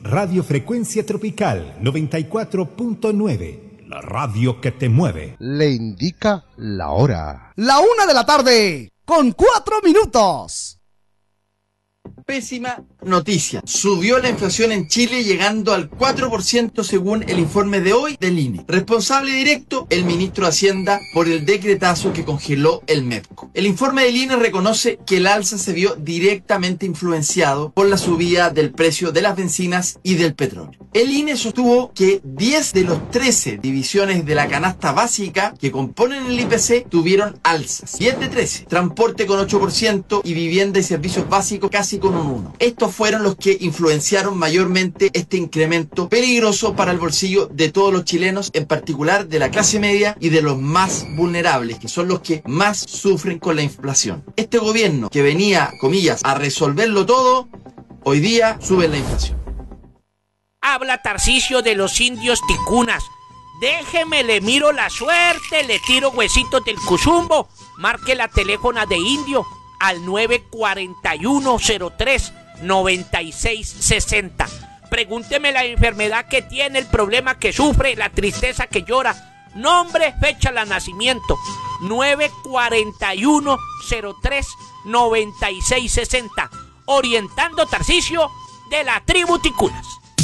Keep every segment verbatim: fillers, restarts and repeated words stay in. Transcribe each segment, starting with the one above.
Radio Frecuencia Tropical noventa y cuatro punto nueve, la radio que te mueve. Le indica la hora. La una de la tarde, con cuatro minutos. Pésima noticia. Subió la inflación en Chile llegando al cuatro por ciento según el informe de hoy del I N E. Responsable directo, el ministro de Hacienda por el decretazo que congeló el MEPCO. El informe del I N E reconoce que el alza se vio directamente influenciado por la subida del precio de las bencinas y del petróleo. El I N E sostuvo que diez de los trece divisiones de la canasta básica que componen el I P C tuvieron alzas. diez de trece. Transporte con ocho por ciento y vivienda y servicios básicos casi con un uno. Estos fueron los que influenciaron mayormente este incremento peligroso para el bolsillo de todos los chilenos, en particular de la clase media y de los más vulnerables, que son los que más sufren con la inflación. Este gobierno, que venía, comillas, a resolverlo todo, hoy día sube la inflación. Habla Tarcisio de los indios ticunas. Déjeme, le miro la suerte, le tiro huesitos del cuzumbo. Marque la teléfona de Indio al nueve cuatro uno cero tres nueve seis seis cero. Pregúnteme la enfermedad que tiene, el problema que sufre, la tristeza que llora. Nombre, fecha de nacimiento. nueve cuatro uno cero tres nueve seis seis cero. Orientando Tarcisio de la tribu Ticunas.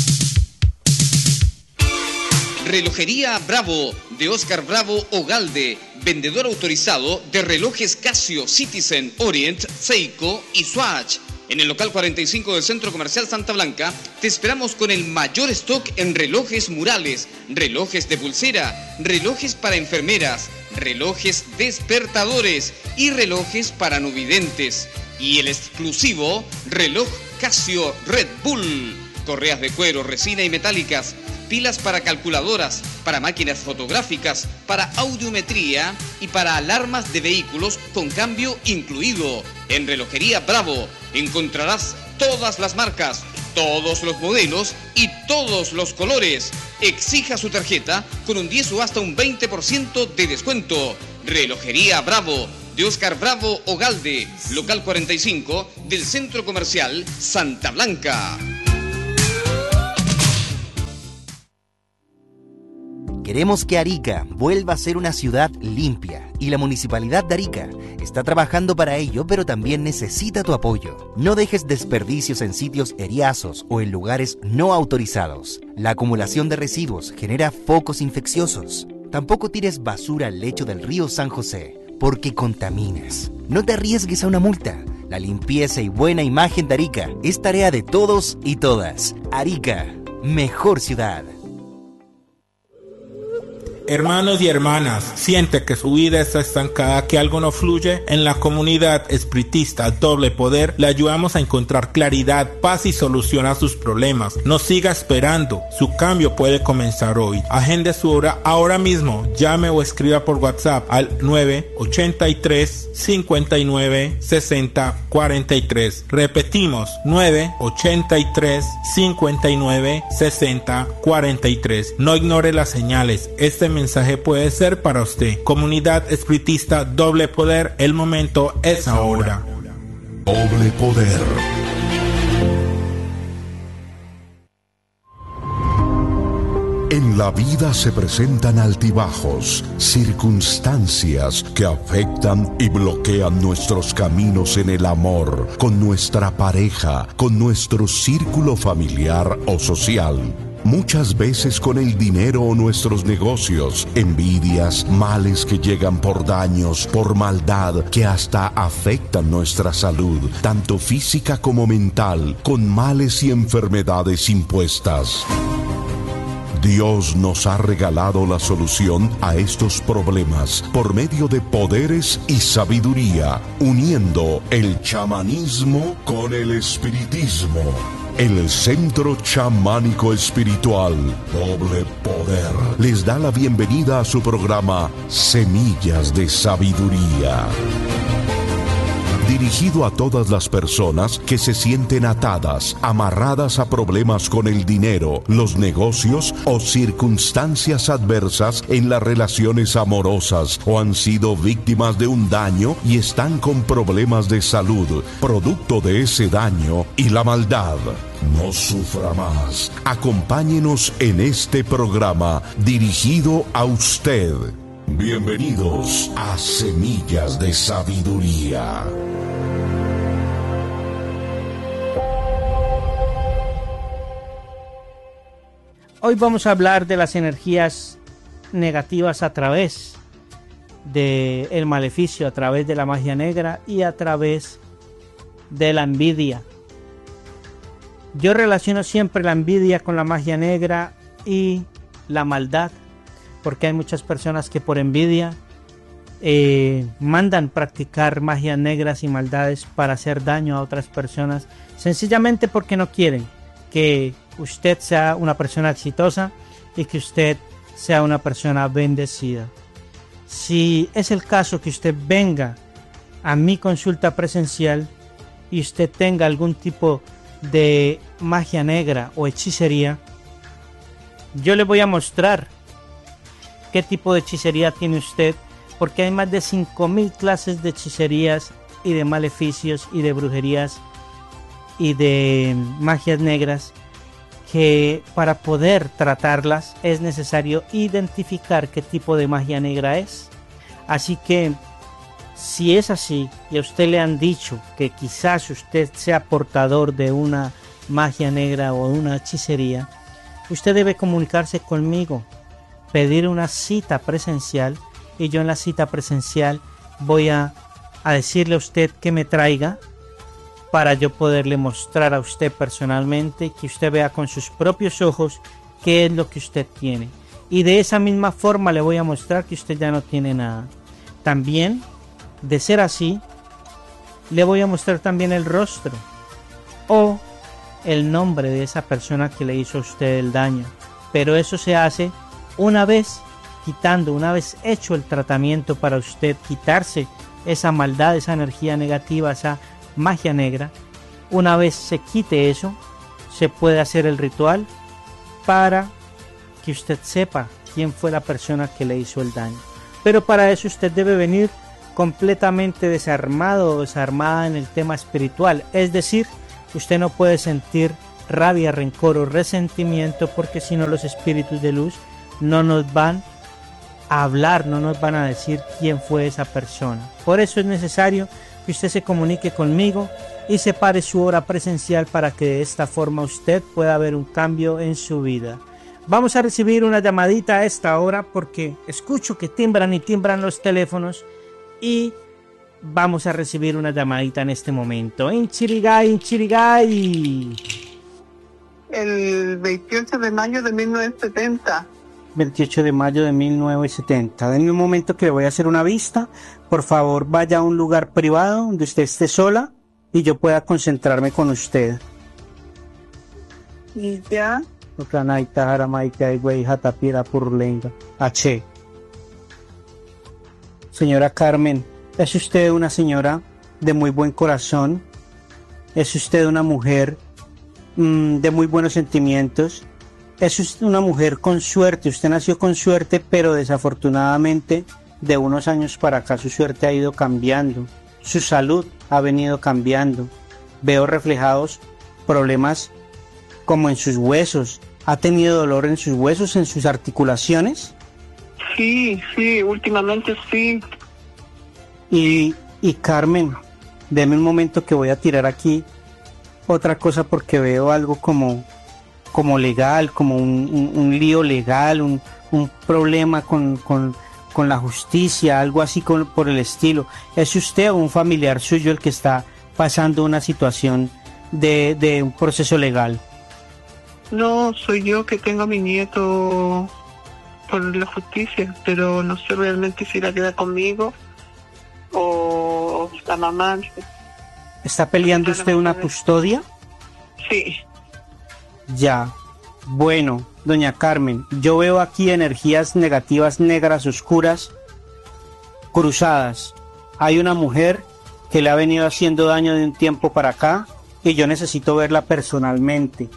Relojería Bravo, de Oscar Bravo Ogalde, vendedor autorizado de relojes Casio, Citizen, Orient, Seiko y Swatch. En el local cuarenta y cinco del Centro Comercial Santa Blanca, te esperamos con el mayor stock en relojes murales, relojes de pulsera, relojes para enfermeras, relojes despertadores y relojes para no videntes. Y el exclusivo reloj Casio Red Bull, correas de cuero, resina y metálicas, pilas para calculadoras, para máquinas fotográficas, para audiometría y para alarmas de vehículos con cambio incluido. En Relojería Bravo encontrarás todas las marcas, todos los modelos y todos los colores. Exija su tarjeta con un diez o hasta un veinte por ciento de descuento. Relojería Bravo, de Oscar Bravo Ogalde, local cuarenta y cinco del Centro Comercial Santa Blanca. Queremos que Arica vuelva a ser una ciudad limpia y la Municipalidad de Arica está trabajando para ello, pero también necesita tu apoyo. No dejes desperdicios en sitios eriazos o en lugares no autorizados. La acumulación de residuos genera focos infecciosos. Tampoco tires basura al lecho del río San José, porque contaminas. No te arriesgues a una multa. La limpieza y buena imagen de Arica es tarea de todos y todas. Arica, mejor ciudad. Hermanos y hermanas, siente que su vida está estancada, que algo no fluye. En la comunidad espiritista Doble Poder le ayudamos a encontrar claridad, paz y solución a sus problemas. No siga esperando, su cambio puede comenzar hoy. Agende su hora ahora mismo. Llame o escriba por WhatsApp al nueve ocho tres, cinco nueve, seis cero cuatro tres. Repetimos, nueve ocho tres, cinco nueve, seis cero cuatro tres. No ignore las señales. Este mensaje puede ser para usted. Comunidad espiritista Doble Poder, el momento es ahora. Doble Poder. En la vida se presentan altibajos, circunstancias que afectan y bloquean nuestros caminos en el amor, con nuestra pareja, con nuestro círculo familiar o social. Muchas veces con el dinero o nuestros negocios, envidias, males que llegan por daños, por maldad, que hasta afectan nuestra salud, tanto física como mental, con males y enfermedades impuestas. Dios nos ha regalado la solución a estos problemas por medio de poderes y sabiduría, uniendo el chamanismo con el espiritismo. El Centro Chamánico Espiritual Doble Poder les da la bienvenida a su programa Semillas de Sabiduría. dirigido a todas las personas que se sienten atadas, amarradas a problemas con el dinero, los negocios o circunstancias adversas en las relaciones amorosas o han sido víctimas de un daño y están con problemas de salud, producto de ese daño y la maldad. No sufra más. Acompáñenos en este programa dirigido a usted. Bienvenidos a Semillas de Sabiduría. Hoy vamos a hablar de las energías negativas a través del maleficio, a través de la magia negra y a través de la envidia. Yo relaciono siempre la envidia con la magia negra y la maldad, porque hay muchas personas que por envidia eh, mandan practicar magias negras y maldades para hacer daño a otras personas, sencillamente porque no quieren que usted sea una persona exitosa y que usted sea una persona bendecida. Si es el caso que usted venga a mi consulta presencial y usted tenga algún tipo de magia negra o hechicería, yo le voy a mostrar qué tipo de hechicería tiene usted, porque hay más de cinco mil clases de hechicerías y de maleficios y de brujerías y de magias negras, que para poder tratarlas es necesario identificar qué tipo de magia negra es. Así que si es así y a usted le han dicho que quizás usted sea portador de una magia negra o una hechicería, usted debe comunicarse conmigo, pedir una cita presencial, y yo en la cita presencial voy a, a decirle a usted que me traiga para yo poderle mostrar a usted personalmente, que usted vea con sus propios ojos qué es lo que usted tiene. Y de esa misma forma le voy a mostrar que usted ya no tiene nada. También, de ser así, le voy a mostrar también el rostro o el nombre de esa persona que le hizo a usted el daño. Pero eso se hace una vez quitando, una vez hecho el tratamiento para usted quitarse esa maldad, esa energía negativa, esa magia negra. Una vez se quite eso, se puede hacer el ritual para que usted sepa quién fue la persona que le hizo el daño. Pero para eso usted debe venir completamente desarmado o desarmada en el tema espiritual. Es decir, usted no puede sentir rabia, rencor o resentimiento, porque si no los espíritus de luz no nos van a hablar, no nos van a decir quién fue esa persona. Por eso es necesario que usted se comunique conmigo y separe su hora presencial para que de esta forma usted pueda ver un cambio en su vida. Vamos a recibir una llamadita a esta hora porque escucho que timbran y timbran los teléfonos, y vamos a recibir una llamadita en este momento. Inchirigay, Inchirigay. El veintiocho de mayo de mil novecientos setenta. veintiocho de mayo de mil novecientos setenta. Denme un momento que le voy a hacer una vista. Por favor, vaya a un lugar privado donde usted esté sola y yo pueda concentrarme con usted. ¿Y ya? H. Señora Carmen, ¿es usted una señora de muy buen corazón? ¿Es usted una mujer mmm, de muy buenos sentimientos? ¿Es usted una mujer con suerte? Usted nació con suerte, pero desafortunadamente de unos años para acá su suerte ha ido cambiando. Su salud ha venido cambiando. Veo reflejados problemas como en sus huesos. ¿Ha tenido dolor en sus huesos, en sus articulaciones? Sí, sí, últimamente sí. Y, y Carmen, deme un momento que voy a tirar aquí otra cosa, porque veo algo como, como legal, como un, un, un lío legal, un, un problema con, con, con la justicia, algo así con, por el estilo. ¿Es usted o un familiar suyo el que está pasando una situación de, de un proceso legal? No, soy yo que tengo a mi nieto por la justicia, pero no sé realmente si la queda conmigo o la mamá. ¿Está peleando usted una custodia? Sí. Ya. Bueno, doña Carmen, yo veo aquí energías negativas, negras, oscuras, cruzadas. Hay una mujer que le ha venido haciendo daño de un tiempo para acá y yo necesito verla personalmente.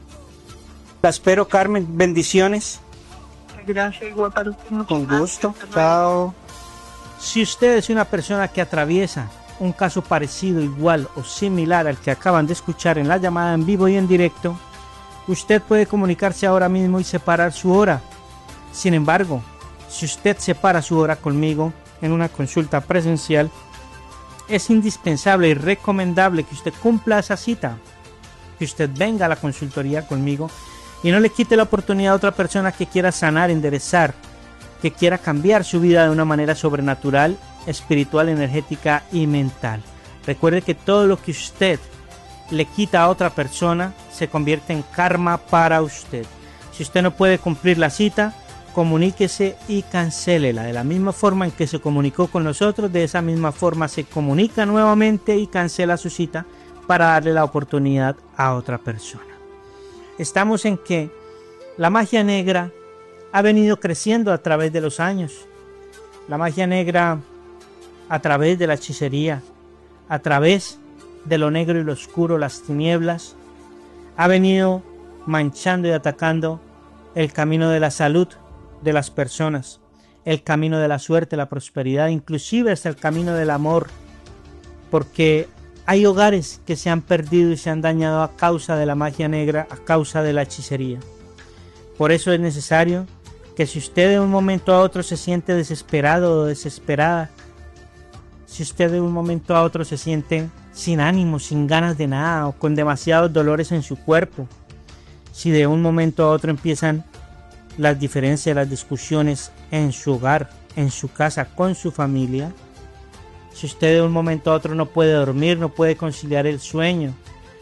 La espero, Carmen. Bendiciones. Gracias, igual para usted. Con gusto. Chao. Si usted es una persona que atraviesa un caso parecido, igual o similar al que acaban de escuchar en la llamada en vivo y en directo, usted puede comunicarse ahora mismo y separar su hora. Sin embargo, si usted separa su hora conmigo en una consulta presencial, es indispensable y recomendable que usted cumpla esa cita, que usted venga a la consultoría conmigo y no le quite la oportunidad a otra persona que quiera sanar, enderezar, que quiera cambiar su vida de una manera sobrenatural, espiritual, energética y mental. Recuerde que todo lo que usted le quita a otra persona se convierte en karma para usted. Si usted no puede cumplir la cita, comuníquese y cancélela. De la misma forma en que se comunicó con nosotros, de esa misma forma se comunica nuevamente y cancela su cita para darle la oportunidad a otra persona. Estamos en que la magia negra ha venido creciendo a través de los años. La magia negra a través de la hechicería, a través de lo negro y lo oscuro, las tinieblas, ha venido manchando y atacando el camino de la salud de las personas, el camino de la suerte, la prosperidad, inclusive hasta el camino del amor, porque hay hogares que se han perdido y se han dañado a causa de la magia negra, a causa de la hechicería. Por eso es necesario que si usted de un momento a otro se siente desesperado o desesperada, si usted de un momento a otro se siente sin ánimo, sin ganas de nada o con demasiados dolores en su cuerpo, si de un momento a otro empiezan las diferencias, las discusiones en su hogar, en su casa, con su familia, si usted de un momento a otro no puede dormir, no puede conciliar el sueño,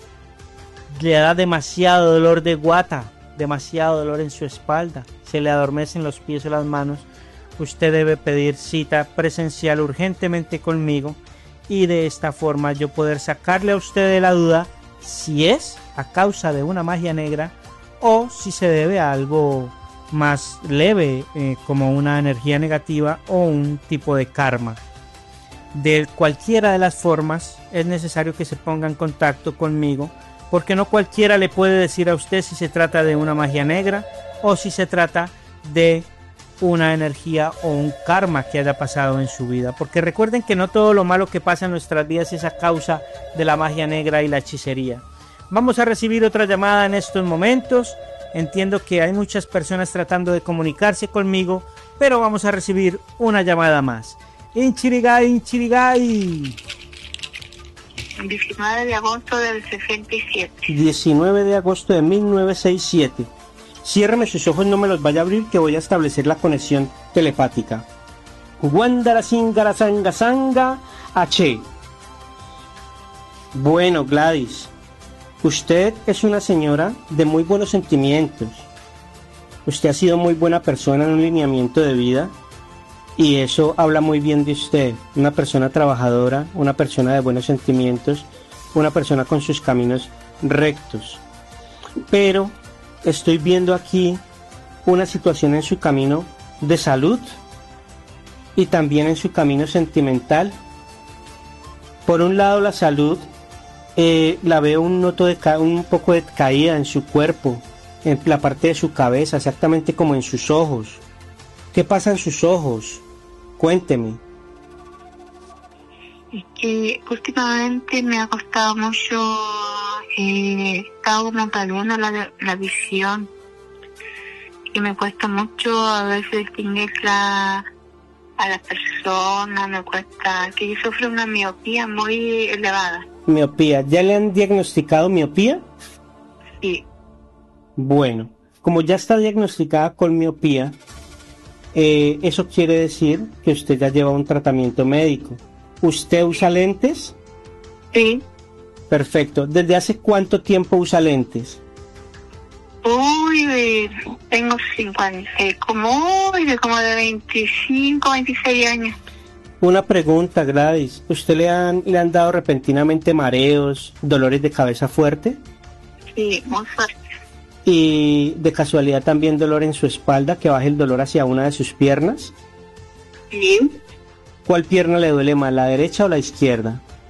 le da demasiado dolor de guata, demasiado dolor en su espalda, se le adormecen los pies o las manos, usted debe pedir cita presencial urgentemente conmigo y de esta forma yo poder sacarle a usted de la duda si es a causa de una magia negra o si se debe a algo más leve, eh, como una energía negativa o un tipo de karma. De cualquiera de las formas es necesario que se ponga en contacto conmigo, porque no cualquiera le puede decir a usted si se trata de una magia negra o si se trata de una energía o un karma que haya pasado en su vida, porque recuerden que no todo lo malo que pasa en nuestras vidas es a causa de la magia negra y la hechicería. Vamos a recibir otra llamada en estos momentos. Entiendo que hay muchas personas tratando de comunicarse conmigo, pero vamos a recibir una llamada más. Inchirigai, Inchirigai. diecinueve de agosto del sesenta y siete. diecinueve de agosto de mil novecientos sesenta y siete. Ciérreme sus ojos, no me los vaya a abrir, que voy a establecer la conexión telepática. Guandara Singara Sanga Sanga H. Bueno, Gladys, usted es una señora de muy buenos sentimientos. Usted ha sido muy buena persona en un lineamiento de vida y eso habla muy bien de usted. Una persona trabajadora, una persona de buenos sentimientos, una persona con sus caminos rectos. Pero estoy viendo aquí una situación en su camino de salud y también en su camino sentimental. Por un lado, la salud, eh, la veo un, noto de ca un poco de caída en su cuerpo, en la parte de su cabeza, exactamente como en sus ojos. ¿Qué pasa en sus ojos? Cuénteme. Es que últimamente me ha costado mucho, eh, está como perdiendo la, la visión y me cuesta mucho a veces distinguir la, a las personas, me cuesta, que yo sufro una miopía muy elevada. Miopía, ¿ya le han diagnosticado miopía? Sí. Bueno, como ya está diagnosticada con miopía, eh, eso quiere decir que usted ya lleva un tratamiento médico. ¿Usted usa lentes? Sí. Perfecto. ¿Desde hace cuánto tiempo usa lentes? Uy, de, tengo cincuenta, eh, como, uy, de como de veinticinco, veintiséis años. Una pregunta, Gladys. ¿Usted le han, le han dado repentinamente mareos, dolores de cabeza fuerte? Sí, muy fuerte. ¿Y de casualidad también dolor en su espalda, que baje el dolor hacia una de sus piernas? Sí. ¿Cuál pierna le duele más, la derecha o la izquierda?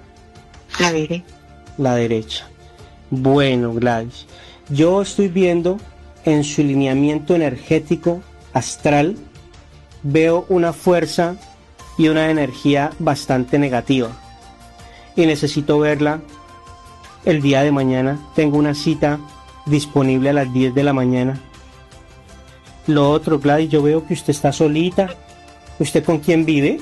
La derecha. La derecha. Bueno, Gladys, yo estoy viendo en su lineamiento energético astral, veo una fuerza y una energía bastante negativa. Y necesito verla el día de mañana. Tengo una cita disponible a las diez de la mañana. Lo otro, Gladys, yo veo que usted está solita. ¿Usted con quién vive?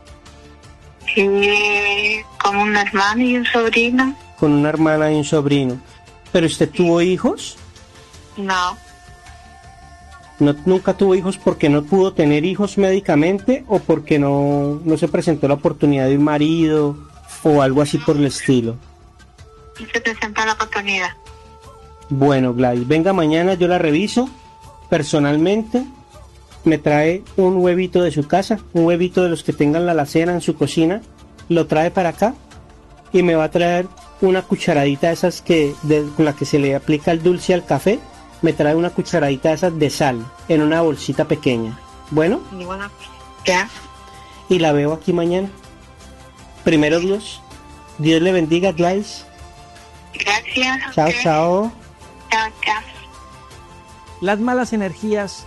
Sí, con una hermana y un sobrino. Con una hermana y un sobrino. ¿Pero usted tuvo hijos? No. No, ¿Nunca tuvo hijos porque no pudo tener hijos médicamente o porque no, no se presentó la oportunidad de un marido o algo así por el estilo? No se presentó la oportunidad. Bueno, Gladys, venga mañana, yo la reviso personalmente. Me trae un huevito de su casa, un huevito de los que tengan la alacena en su cocina, lo trae para acá y me va a traer una cucharadita de esas que de, con la que se le aplica el dulce al café. Me trae una cucharadita de esas de sal en una bolsita pequeña. ¿Bueno? Y bueno, ya. Y la veo aquí mañana. Primero Dios. Dios le bendiga, Gladys. Gracias. Chao, Okay. chao. Chao, chao. Las malas energías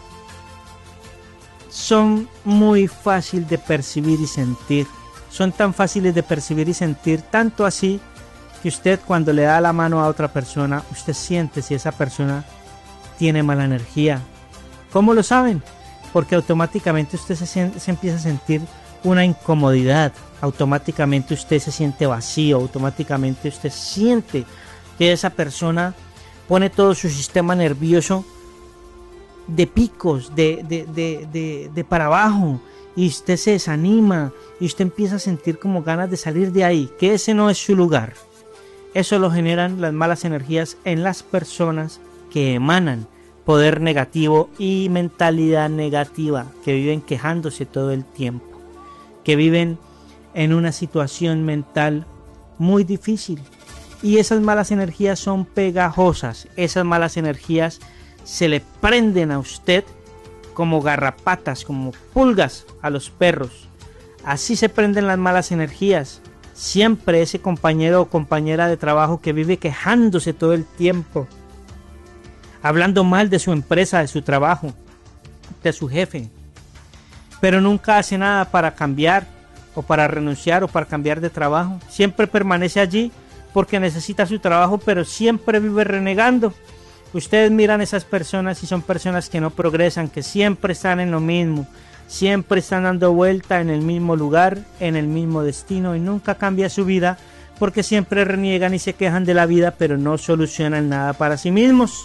son muy fáciles de percibir y sentir. Son tan fáciles de percibir y sentir, tanto así que usted cuando le da la mano a otra persona, usted siente si esa persona tiene mala energía. ¿Cómo lo saben? Porque automáticamente usted se, siente, se empieza a sentir una incomodidad, automáticamente usted se siente vacío, automáticamente usted siente que esa persona pone todo su sistema nervioso de picos, de, de, de, de, de para abajo, y usted se desanima y usted empieza a sentir como ganas de salir de ahí, que ese no es su lugar. Eso lo generan las malas energías en las personas que emanan poder negativo y mentalidad negativa, que viven quejándose todo el tiempo, que viven en una situación mental muy difícil. Y esas malas energías son pegajosas, esas malas energías se le prenden a usted como garrapatas, como pulgas a los perros. Así se prenden las malas energías. Siempre ese compañero o compañera de trabajo que vive quejándose todo el tiempo, hablando mal de su empresa, de su trabajo, de su jefe, pero nunca hace nada para cambiar o para renunciar o para cambiar de trabajo. Siempre permanece allí porque necesita su trabajo, pero siempre vive renegando. Ustedes miran esas personas y son personas que no progresan, que siempre están en lo mismo, siempre están dando vuelta en el mismo lugar, en el mismo destino, y nunca cambia su vida porque siempre reniegan y se quejan de la vida, pero no solucionan nada para sí mismos.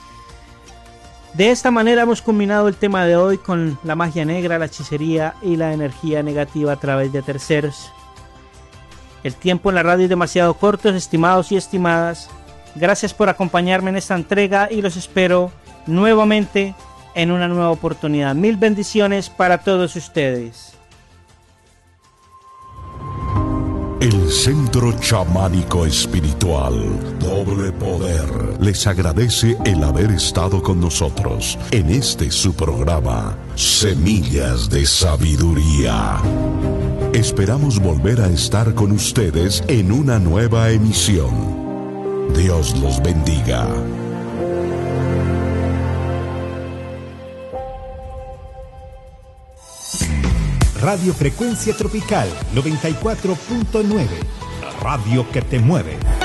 De esta manera hemos combinado el tema de hoy con la magia negra, la hechicería y la energía negativa a través de terceros. El tiempo en la radio es demasiado corto, estimados y estimadas. Gracias por acompañarme en esta entrega y los espero nuevamente en una nueva oportunidad. Mil bendiciones para todos ustedes. El Centro Chamánico Espiritual Doble Poder les agradece el haber estado con nosotros en este su programa Semillas de Sabiduría. Esperamos volver a estar con ustedes en una nueva emisión. Dios los bendiga. Radio Frecuencia Tropical noventa y cuatro punto nueve, la radio que te mueve.